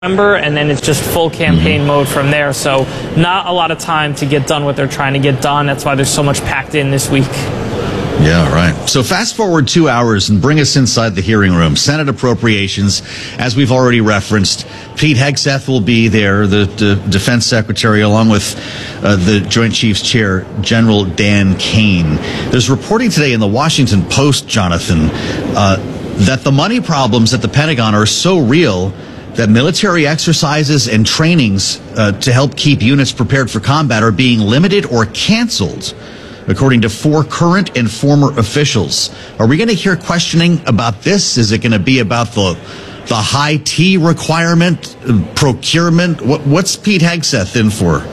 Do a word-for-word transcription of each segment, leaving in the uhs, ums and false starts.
November, and then it's just full campaign mode from there. So not a lot of time to get done what they're trying to get done. That's why there's so much packed in this week. Yeah, right. So fast forward two hours and bring us inside the hearing room. Senate Appropriations, as we've already referenced, Pete Hegseth will be there, the, the Defense Secretary, along with uh, the Joint Chiefs Chair, General Dan Kane. There's reporting today in the Washington Post, Jonathan, uh, that the money problems at the Pentagon are so real that military exercises and trainings uh, to help keep units prepared for combat are being limited or canceled, according to four current and former officials. Are we going to hear questioning about this? Is it going to be about the the high T requirement, uh, procurement? What, what's Pete Hegseth in for?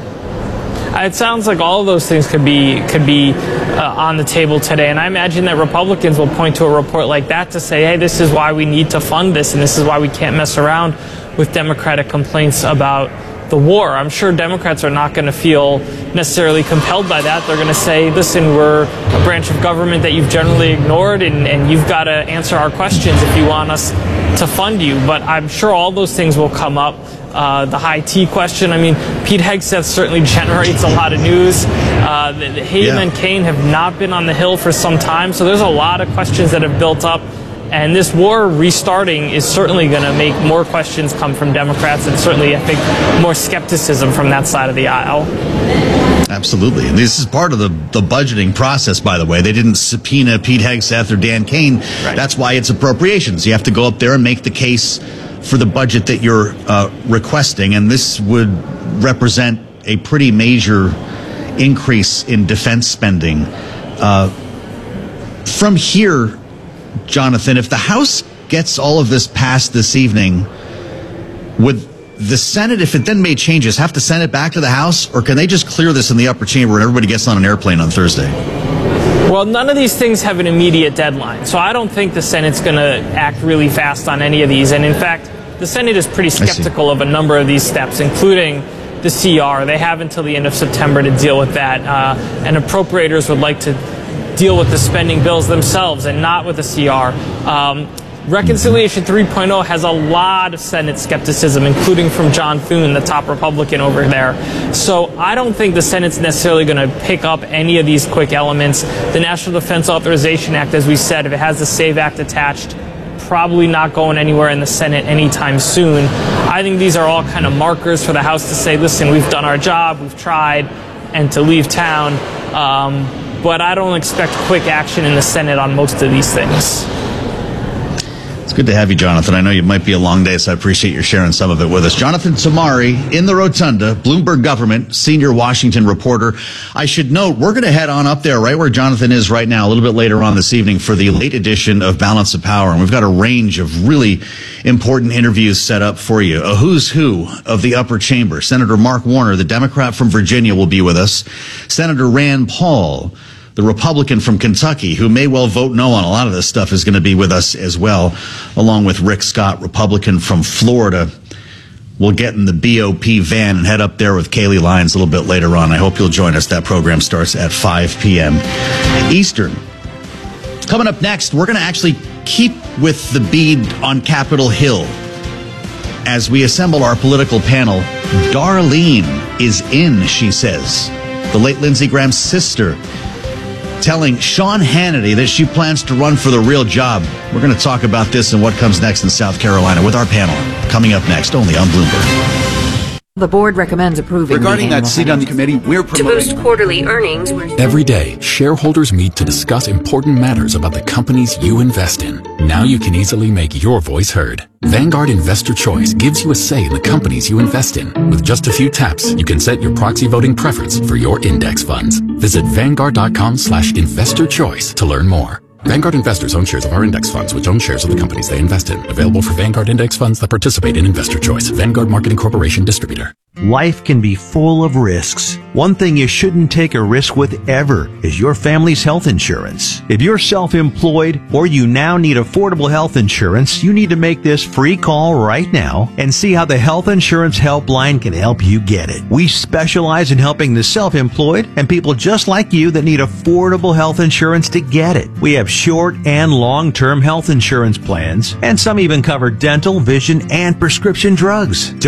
It sounds like all of those things could be could be uh, on the table today, and I imagine that Republicans will point to a report like that to say, hey, this is why we need to fund this, and this is why we can't mess around with Democratic complaints about the war. I'm sure Democrats are not going to feel necessarily compelled by that. They're going to say, listen, we're a branch of government that you've generally ignored, and, and you've got to answer our questions if you want us to fund you. But I'm sure all those things will come up. Uh, the high T question, I mean, Pete Hegseth certainly generates a lot of news. Uh, the, the Hayden yeah. and Kane have not been on the Hill for some time, so there's a lot of questions that have built up. And this war restarting is certainly going to make more questions come from Democrats, and certainly, I think, more skepticism from that side of the aisle. Absolutely. And this is part of the, the budgeting process, by the way. They didn't subpoena Pete Hegseth or Dan Kane. Right. That's why it's appropriations. You have to go up there and make the case for the budget that you're uh, requesting, and this would represent a pretty major increase in defense spending. Uh, from here, Jonathan, if the House gets all of this passed this evening, would the Senate, if it then made changes, have to send it back to the House, or can they just clear this in the upper chamber and everybody gets on an airplane on Thursday? Well, none of these things have an immediate deadline, so I don't think the Senate's going to act really fast on any of these. And in fact, the Senate is pretty skeptical of a number of these steps, including the C R. They have until the end of September to deal with that, uh, and appropriators would like to deal with the spending bills themselves and not with the C R. Um, Reconciliation three point oh has a lot of Senate skepticism, including from John Thune, the top Republican over there. So I don't think the Senate's necessarily going to pick up any of these quick elements. The National Defense Authorization Act, as we said, if it has the SAVE Act attached, probably not going anywhere in the Senate anytime soon. I think these are all kind of markers for the House to say, listen, we've done our job, we've tried, and to leave town. Um, but I don't expect quick action in the Senate on most of these things. It's good to have you, Jonathan. I know it might be a long day, so I appreciate you sharing some of it with us. Jonathan Tamari in the Rotunda, Bloomberg Government, senior Washington reporter. I should note, we're going to head on up there right where Jonathan is right now, a little bit later on this evening for the late edition of Balance of Power. And we've got a range of really important interviews set up for you. A who's who of the upper chamber. Senator Mark Warner, the Democrat from Virginia, will be with us. Senator Rand Paul, the Republican from Kentucky, who may well vote no on a lot of this stuff, is going to be with us as well, along with Rick Scott, Republican from Florida. We'll get in the B O P van and head up there with Kaylee Lyons a little bit later on. I hope you'll join us. That program starts at five p.m. Eastern. Coming up next, we're going to actually keep with the bead on Capitol Hill. As we assemble our political panel, Darlene is in, she says. The late Lindsey Graham's sister, telling Sean Hannity that she plans to run for the real job. We're going to talk about this and what comes next in South Carolina with our panel. Coming up next, only on Bloomberg. The board recommends approving regarding that seat on the committee. We're promoting to boost quarterly earnings. Every day, shareholders meet to discuss important matters about the companies you invest in. Now you can easily make your voice heard. Vanguard Investor Choice gives you a say in the companies you invest in. With just a few taps, you can set your proxy voting preference for your index funds. Visit Vanguard.com slash investor choice to learn more. Vanguard investors own shares of our index funds, which own shares of the companies they invest in. Available for Vanguard index funds that participate in Investor Choice. Vanguard Marketing Corporation Distributor. Life can be full of risks. One thing you shouldn't take a risk with ever is your family's health insurance. If you're self-employed or you now need affordable health insurance, you need to make this free call right now and see how the Health Insurance Helpline can help you get it. We specialize in helping the self-employed and people just like you that need affordable health insurance to get it. We have short and long-term health insurance plans, and some even cover dental, vision, and prescription drugs.